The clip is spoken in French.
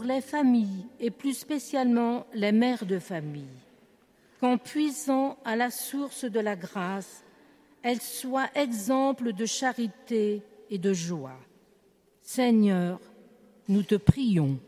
les familles et plus spécialement les mères de famille, qu'en puisant à la source de la grâce, elles soient exemples de charité et de joie. Seigneur, nous te prions.